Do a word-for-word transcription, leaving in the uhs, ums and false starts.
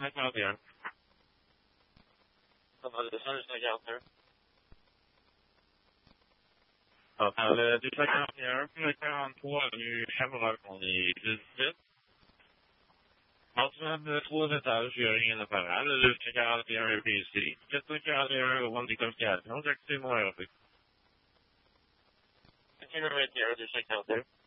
check out here. Somebody, the sun is check out there. Ja, eller du checkar out here. Checkar han på nu hemma från i huset. Also, the tool that I was sharing in the past, is check out the area P C. Just check out the area once it comes to no, there's two more of it. Continue right there, just check out there.